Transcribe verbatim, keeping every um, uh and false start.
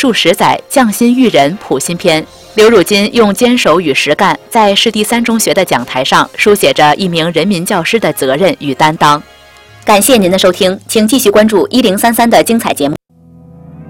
数十载，匠心育人，谱新篇。刘汝金用坚守与实干，在师第三中学的讲台上书写着一名人民教师的责任与担当。 感谢您的收听，请继续关注一零三三的精彩节目。